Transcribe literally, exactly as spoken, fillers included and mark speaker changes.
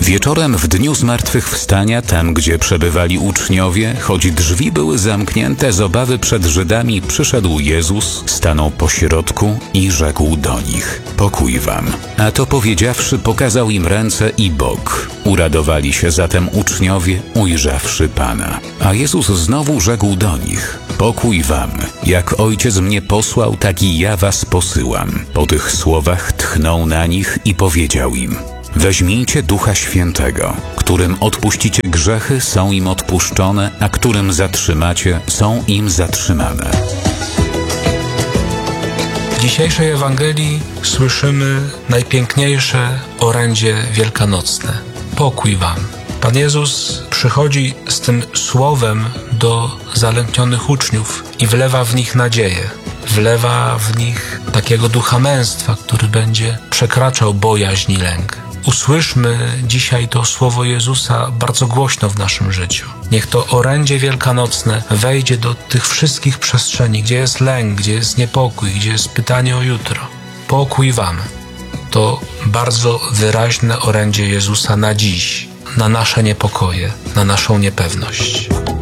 Speaker 1: Wieczorem w dniu zmartwychwstania, tam gdzie przebywali uczniowie, choć drzwi były zamknięte z obawy przed Żydami, przyszedł Jezus, stanął pośrodku i rzekł do nich: pokój wam. A to powiedziawszy, pokazał im ręce i bok. Uradowali się zatem uczniowie, ujrzawszy Pana. A Jezus znowu rzekł do nich: pokój wam. Jak Ojciec mnie posłał, tak i ja was posyłam. Po tych słowach tchnął na nich i powiedział im: weźmijcie Ducha Świętego. Którym odpuścicie grzechy, są im odpuszczone, a którym zatrzymacie, są im zatrzymane.
Speaker 2: W dzisiejszej Ewangelii słyszymy najpiękniejsze orędzie wielkanocne. Pokój wam. Pan Jezus przychodzi z tym słowem do zalęknionych uczniów i wlewa w nich nadzieję. Wlewa w nich takiego ducha męstwa, który będzie przekraczał bojaźń i lęk. Usłyszmy dzisiaj to słowo Jezusa bardzo głośno w naszym życiu. Niech to orędzie wielkanocne wejdzie do tych wszystkich przestrzeni, gdzie jest lęk, gdzie jest niepokój, gdzie jest pytanie o jutro. Pokój wam. To bardzo wyraźne orędzie Jezusa na dziś, na nasze niepokoje, na naszą niepewność.